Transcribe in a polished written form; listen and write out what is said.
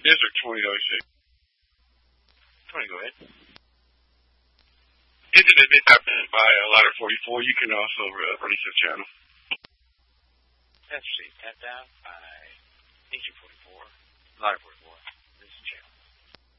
Yes, sir, 2006. 20, go ahead. Internet been happened by ladder 44. You can also release this channel. Let's see. Tapped out by engine 44, ladder 44. This is channel.